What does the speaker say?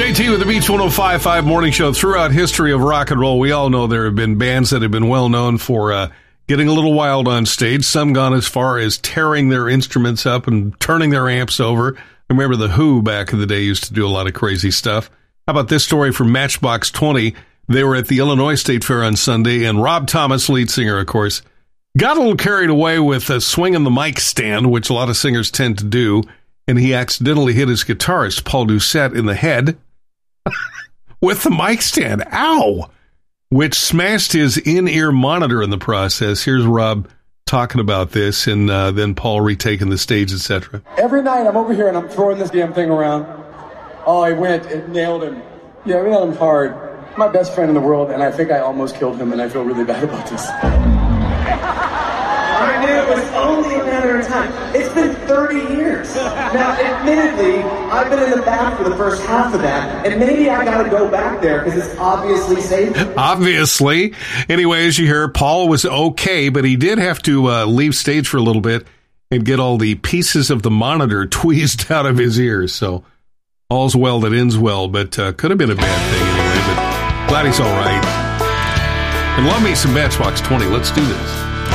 JT with the Beach 105.5 Morning Show. Throughout history of rock and roll, we all know there have been bands that have been well known for getting a little wild on stage. Some gone as far as tearing their instruments up and turning their amps over. I remember The Who back in the day used to do a lot of crazy stuff. How about this story from Matchbox 20? They were at the Illinois State Fair on Sunday, and Rob Thomas, lead singer, of course, got a little carried away with swinging the mic stand, which a lot of singers tend to do, and he accidentally hit his guitarist, Paul Doucette, in the head with the mic stand. Ow! Which smashed his in-ear monitor in the process. Here's Rob talking about this, and then Paul retaking the stage, etc. Every night I'm over here and I'm throwing this damn thing around. Oh, I went and nailed him. Yeah, I nailed him hard. My best friend in the world, and I think I almost killed him, and I feel really bad about this. I knew it was only a matter of time. It's been 30 years. Now, admittedly, I've been in the back for the first half of that, and maybe I gotta go back there because it's obviously safe. Obviously. Anyway, as you hear, Paul was okay, but he did have to leave stage for a little bit and get all the pieces of the monitor tweezed out of his ears. So all's well that ends well, but could have been a bad thing anyway, but glad he's all right. And love me some Matchbox 20. Let's do this.